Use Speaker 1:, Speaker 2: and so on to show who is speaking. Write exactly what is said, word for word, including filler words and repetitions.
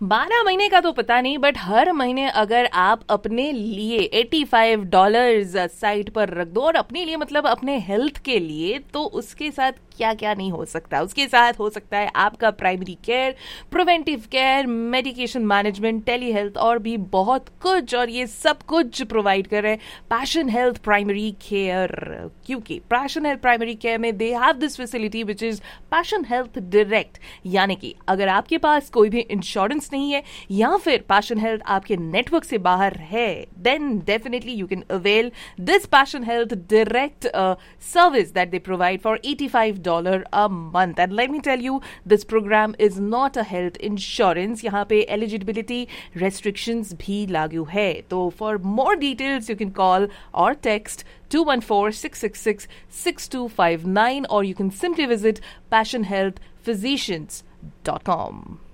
Speaker 1: बारह महीने का तो पता नहीं, बट हर महीने अगर आप अपने लिए पचासी डॉलर्स साइड पर रख दो, और अपने लिए मतलब अपने हेल्थ के लिए, तो उसके साथ क्या क्या नहीं हो सकता। उसके साथ हो सकता है आपका primary care, preventive care, medication management, tele health और भी बहुत कुछ। और ये सब कुछ प्रोवाइड कर रहे हैं पैशन हेल्थ प्राइमरी केयर, क्योंकि पैशन हेल्थ प्राइमरी केयर में they have this facility which is passion health direct. यानी कि अगर आपके पास कोई भी इंश्योरेंस नहीं है या फिर पैशन हेल्थ आपके नेटवर्क से बाहर है, then definitely you can avail this passion health direct service that they provide for eighty-five dollars a month. And let me tell you, this program is not a health insurance. यहाँ पे eligibility restrictions भी लागू है। तो for more details you can call or text two one four, six six six, six two five nine, or you can simply visit passion health physicians dot com.